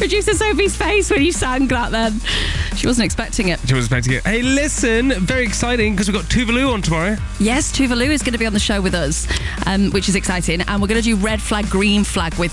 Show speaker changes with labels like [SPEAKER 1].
[SPEAKER 1] Producer Sophie's face when you sang that then. She wasn't expecting it.
[SPEAKER 2] She wasn't expecting it. Hey, listen, very exciting because we've got Tuvalu on tomorrow.
[SPEAKER 1] Yes, Tuvalu is going to be on the show with us, which is exciting. And we're going to do red flag, green flag with